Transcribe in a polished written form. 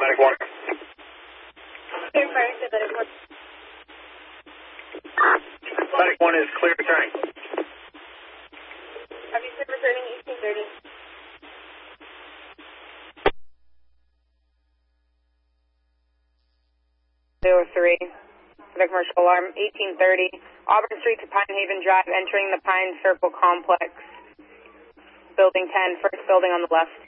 Medic 1. Medic 1 is clear returning. Have you said returning 1830? Three for the commercial alarm, 1830, Auburn Street to Pine Haven Drive, entering the Pine Circle Complex, building 10, first building on the left.